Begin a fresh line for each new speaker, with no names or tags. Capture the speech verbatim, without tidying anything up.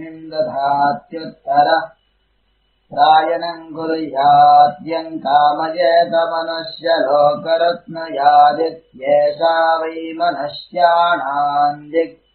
प्राप्तिम् दधात्युत्तर प्रायणम् कुर्याद्यम् कामयेत मनुष्य लोकरत्नयादित्येषा वै मनुष्याणाम्